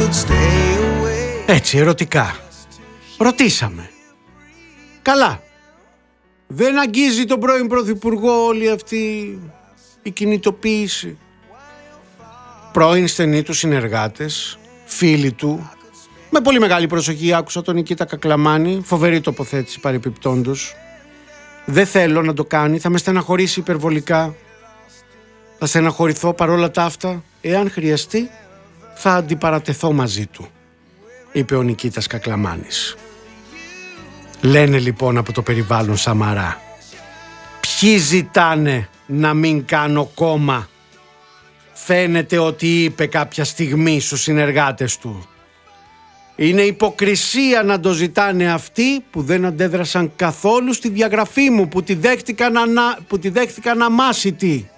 Έτσι, ερωτικά. Ρωτήσαμε. Καλά. Δεν αγγίζει τον πρώην Πρωθυπουργό όλη αυτή η κινητοποίηση? Πρώην στενοί του συνεργάτες, φίλοι του. Με πολύ μεγάλη προσοχή άκουσα τον Νικήτα Κακλαμάνη, φοβερή τοποθέτηση παρεπιπτόντως. Δεν θέλω να το κάνει, θα με στεναχωρήσει υπερβολικά. Θα στεναχωρηθώ παρόλα τα αυτά, εάν χρειαστεί θα αντιπαρατεθώ μαζί του, είπε ο Νικήτας Κακλαμάνης. Λένε λοιπόν από το περιβάλλον Σαμαρά, ποιοι ζητάνε να μην κάνω κόμμα? Φαίνεται ότι είπε κάποια στιγμή στους συνεργάτες του. Είναι υποκρισία να το ζητάνε αυτοί που δεν αντέδρασαν καθόλου στη διαγραφή μου, που τη δέχτηκαν αμάσιτη.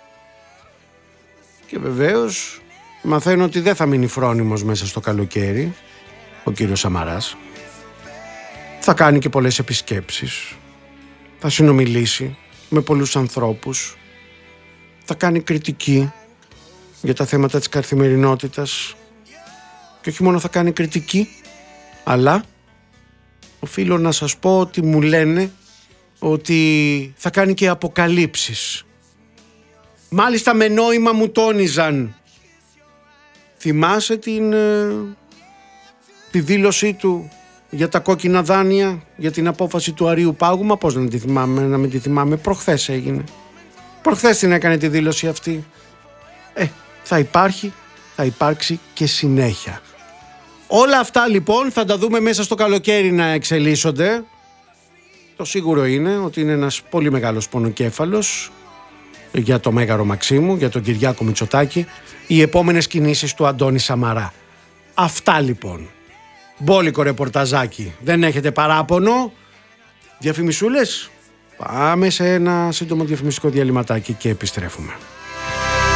Και βεβαίως μαθαίνω ότι δεν θα μείνει φρόνιμος μέσα στο καλοκαίρι ο κύριος Σαμαράς. Θα κάνει και πολλές επισκέψεις, θα συνομιλήσει με πολλούς ανθρώπους, θα κάνει κριτική για τα θέματα της καθημερινότητας και όχι μόνο θα κάνει κριτική, αλλά οφείλω να σας πω ότι μου λένε ότι θα κάνει και αποκαλύψεις. Μάλιστα με νόημα μου τόνιζαν. Θυμάσαι τη δήλωσή του για τα κόκκινα δάνεια, για την απόφαση του Αρείου Πάγου? Μα πώς να μην τη θυμάμαι, προχθές έγινε. Προχθές την έκανε τη δήλωση αυτή. Θα υπάρξει και συνέχεια. Όλα αυτά λοιπόν θα τα δούμε μέσα στο καλοκαίρι να εξελίσσονται. Το σίγουρο είναι ότι είναι ένας πολύ μεγάλος πονοκέφαλος για το Μέγαρο Μαξίμου, για τον Κυριάκο Μητσοτάκη, οι επόμενες κινήσεις του Αντώνη Σαμαρά. Αυτά λοιπόν. Μπόλικο ρεπορταζάκι. Δεν έχετε παράπονο? Διαφημισούλες? Πάμε σε ένα σύντομο διαφημιστικό διαλυματάκι και επιστρέφουμε.